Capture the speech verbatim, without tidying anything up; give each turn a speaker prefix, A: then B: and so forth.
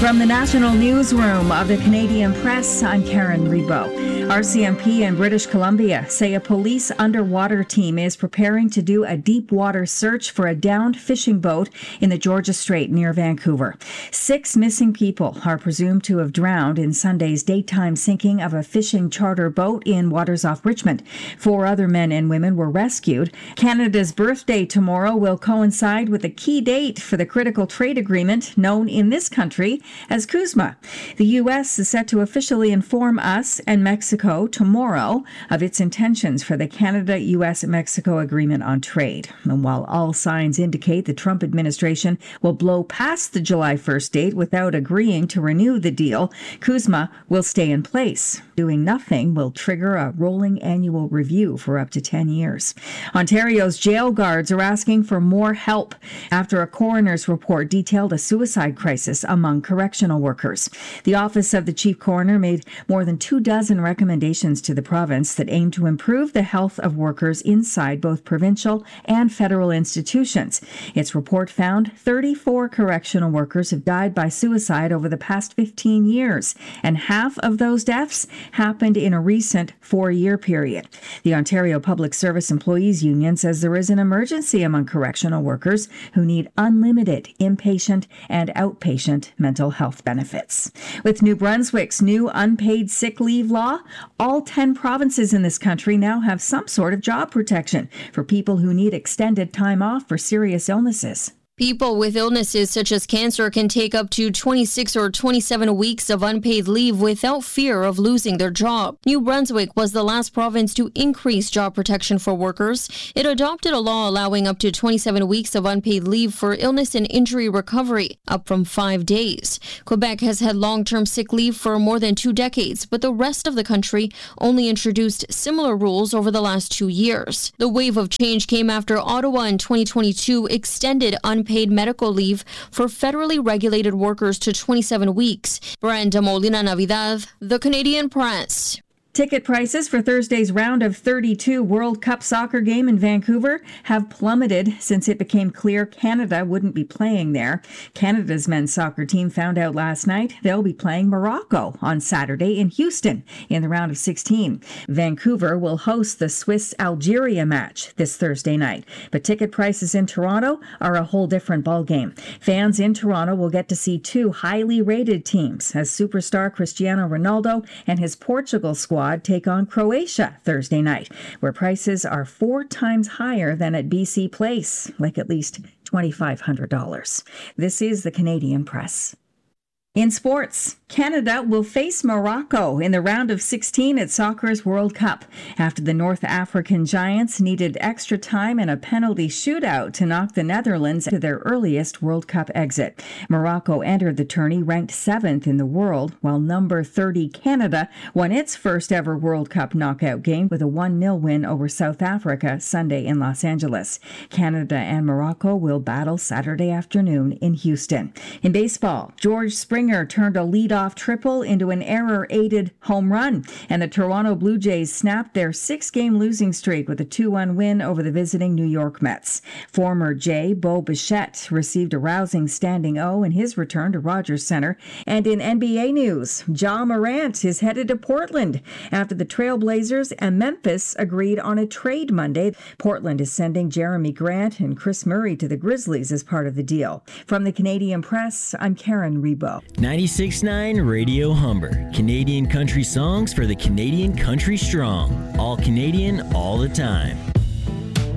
A: From the National Newsroom of the Canadian Press, I'm Karen Rebo. R C M P in British Columbia say a police underwater team is preparing to do a deep water search for a downed fishing boat in the Georgia Strait near Vancouver. Six missing people are presumed to have drowned in Sunday's daytime sinking of a fishing charter boat in waters off Richmond. Four other men and women were rescued. Canada's birthday tomorrow will coincide with a key date for the critical trade agreement known in this country as CUSMA. The U S is set to officially inform us and Mexico tomorrow of its intentions for the Canada-U S-Mexico agreement on trade. And while all signs indicate the Trump administration will blow past the July first date without agreeing to renew the deal, CUSMA will stay in place. Doing nothing will trigger a rolling annual review for up to ten years. Ontario's jail guards are asking for more help after a coroner's report detailed a suicide crisis among correctional workers. The Office of the Chief Coroner made more than two dozen recommendations to the province that aim to improve the health of workers inside both provincial and federal institutions. Its report found thirty-four correctional workers have died by suicide over the past fifteen years, and half of those deaths happened in a recent four-year period. The Ontario Public Service Employees Union says there is an emergency among correctional workers who need unlimited inpatient and outpatient mental health benefits. With New Brunswick's new unpaid sick leave law, all ten provinces in this country now have some sort of job protection for people who need extended time off for serious illnesses.
B: People with illnesses such as cancer can take up to twenty-six or twenty-seven weeks of unpaid leave without fear of losing their job. New Brunswick was the last province to increase job protection for workers. It adopted a law allowing up to twenty-seven weeks of unpaid leave for illness and injury recovery, up from five days. Quebec has had long-term sick leave for more than two decades, but the rest of the country only introduced similar rules over the last two years. The wave of change came after Ottawa in twenty twenty-two extended unpaid Unpaid medical leave for federally regulated workers to twenty-seven weeks. Brenda Molina Navidad, The Canadian Press.
A: Ticket prices for Thursday's round of thirty-two World Cup soccer game in Vancouver have plummeted since it became clear Canada wouldn't be playing there. Canada's men's soccer team found out last night they'll be playing Morocco on Saturday in Houston in the round of sixteen. Vancouver will host the Swiss-Algeria match this Thursday night, but ticket prices in Toronto are a whole different ballgame. Fans in Toronto will get to see two highly rated teams as superstar Cristiano Ronaldo and his Portugal squad take on Croatia Thursday night, where prices are four times higher than at B C Place, like at least two thousand five hundred dollars. This is the Canadian Press. In sports, Canada will face Morocco in the round of sixteen at soccer's World Cup after the North African Giants needed extra time and a penalty shootout to knock the Netherlands to their earliest World Cup exit. Morocco entered the tourney ranked seventh in the world, while number thirty Canada won its first ever World Cup knockout game with a one nil win over South Africa Sunday in Los Angeles. Canada and Morocco will battle Saturday afternoon in Houston. In baseball, George Springer turned a leadoff triple into an error-aided home run, and the Toronto Blue Jays snapped their six-game losing streak with a two one win over the visiting New York Mets. Former Jay Bo Bichette received a rousing standing O in his return to Rogers Center. And in N B A news, Ja Morant is headed to Portland after the Trailblazers and Memphis agreed on a trade Monday. Portland is sending Jeremy Grant and Chris Murray to the Grizzlies as part of the deal. From the Canadian Press, I'm Karen Rebo.
C: ninety-six point nine Radio Humber. Canadian country songs for the Canadian country strong. All Canadian, all the time.